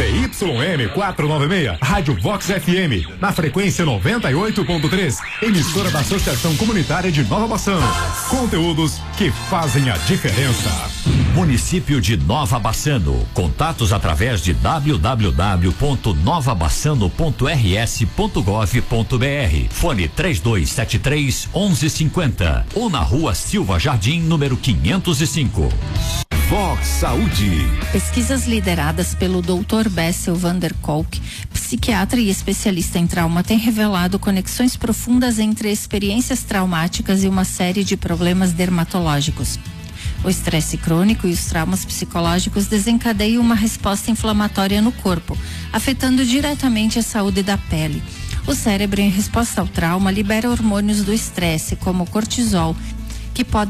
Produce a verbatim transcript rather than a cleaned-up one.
C Y M quatrocentos e noventa e seis, Rádio Vox F M, na frequência noventa e oito ponto três, emissora da Associação Comunitária de Nova Bassano. Conteúdos que fazem a diferença. Município de Nova Bassano. Contatos através de w w w ponto nova bassano ponto r s ponto gov ponto b r. Fone três dois sete três, onze cinquenta ou na Rua Silva Jardim, número quinhentos e cinco. Vox Saúde. Pesquisas lideradas pelo doutor Bessel van der Kolk, psiquiatra e especialista em trauma, têm revelado conexões profundas entre experiências traumáticas e uma série de problemas dermatológicos. O estresse crônico e os traumas psicológicos desencadeiam uma resposta inflamatória no corpo, afetando diretamente a saúde da pele. O cérebro, em resposta ao trauma, libera hormônios do estresse, como o cortisol, que podem